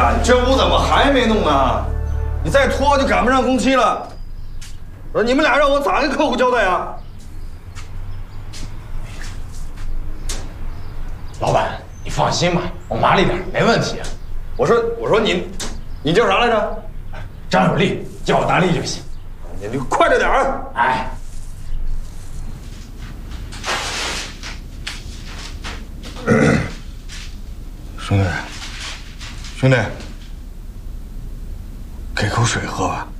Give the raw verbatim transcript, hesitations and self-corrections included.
呀，这屋怎么还没弄呢？你再拖就赶不上工期了。我说你们俩让我咋跟客户交代啊？ 老板，你放心吧，我麻利点，没问题。 我说我说你，你叫啥来着？ 张有利，叫我大力就行。 你你快着点儿！ 哎。 兄弟，兄弟，给口水喝吧。